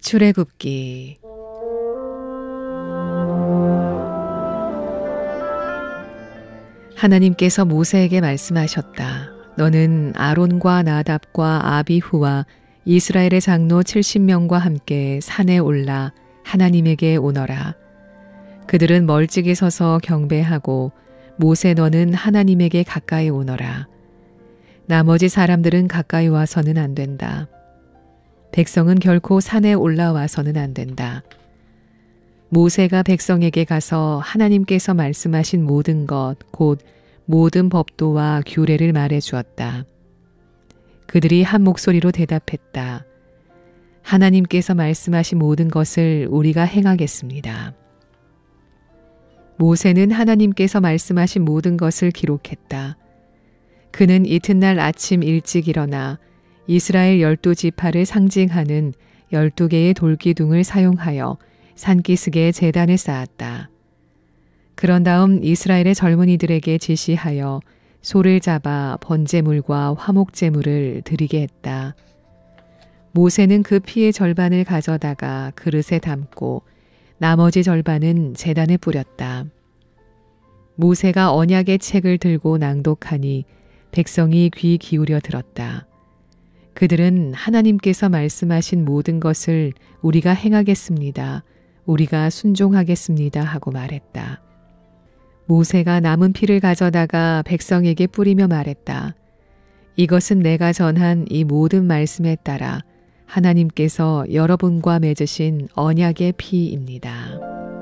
출애굽기. 하나님께서 모세에게 말씀하셨다. 너는 아론과 나답과 아비후와 이스라엘의 장로 70명과 함께 산에 올라 하나님에게 오너라. 그들은 멀찍이 서서 경배하고 모세 너는 하나님에게 가까이 오너라. 나머지 사람들은 가까이 와서는 안 된다. 백성은 결코 산에 올라와서는 안 된다. 모세가 백성에게 가서 하나님께서 말씀하신 모든 것, 곧 모든 법도와 규례를 말해 주었다. 그들이 한 목소리로 대답했다. 하나님께서 말씀하신 모든 것을 우리가 행하겠습니다. 모세는 하나님께서 말씀하신 모든 것을 기록했다. 그는 이튿날 아침 일찍 일어나 이스라엘 12지파를 상징하는 12개의 돌기둥을 사용하여 산기슭에 제단을 쌓았다. 그런 다음 이스라엘의 젊은이들에게 지시하여 소를 잡아 번제물과 화목제물을 드리게 했다. 모세는 그 피의 절반을 가져다가 그릇에 담고 나머지 절반은 제단에 뿌렸다. 모세가 언약의 책을 들고 낭독하니 백성이 귀 기울여 들었다. 그들은 하나님께서 말씀하신 모든 것을 우리가 행하겠습니다. 우리가 순종하겠습니다 하고 말했다. 모세가 남은 피를 가져다가 백성에게 뿌리며 말했다. 이것은 내가 전한 이 모든 말씀에 따라 하나님께서 여러분과 맺으신 언약의 피입니다.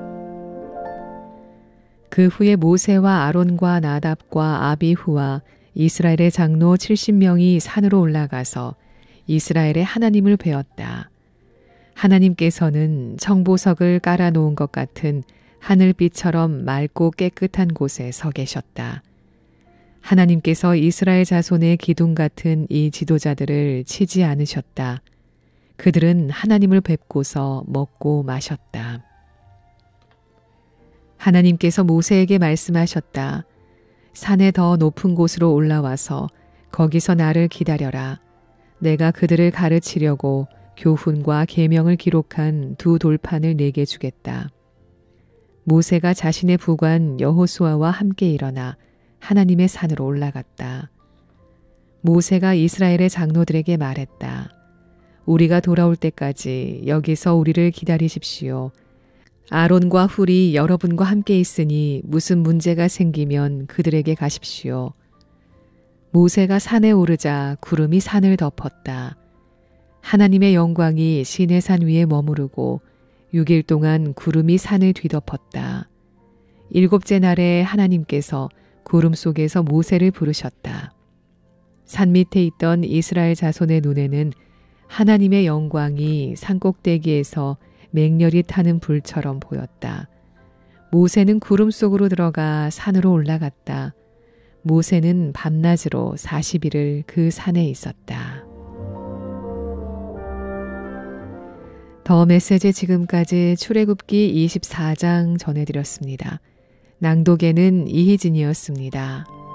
그 후에 모세와 아론과 나답과 아비후와 이스라엘의 장로 70명이 산으로 올라가서 이스라엘의 하나님을 뵈었다. 하나님께서는 청보석을 깔아놓은 것 같은 하늘빛처럼 맑고 깨끗한 곳에 서 계셨다. 하나님께서 이스라엘 자손의 기둥 같은 이 지도자들을 치지 않으셨다. 그들은 하나님을 뵙고서 먹고 마셨다. 하나님께서 모세에게 말씀하셨다. 산에 더 높은 곳으로 올라와서 거기서 나를 기다려라. 내가 그들을 가르치려고 교훈과 계명을 기록한 두 돌판을 내게 주겠다. 모세가 자신의 부관 여호수아와 함께 일어나 하나님의 산으로 올라갔다. 모세가 이스라엘의 장로들에게 말했다. 우리가 돌아올 때까지 여기서 우리를 기다리십시오. 아론과 훌이 여러분과 함께 있으니 무슨 문제가 생기면 그들에게 가십시오. 모세가 산에 오르자 구름이 산을 덮었다. 하나님의 영광이 시내산 위에 머무르고 6일 동안 구름이 산을 뒤덮었다. 7째 날에 하나님께서 구름 속에서 모세를 부르셨다. 산 밑에 있던 이스라엘 자손의 눈에는 하나님의 영광이 산꼭대기에서 맹렬히 타는 불처럼 보였다. 모세는 구름 속으로 들어가 산으로 올라갔다. 모세는 밤낮으로 40일을 그 산에 있었다. 더 메시지 지금까지 출애굽기 24장 전해드렸습니다. 낭독에는 이희진이었습니다.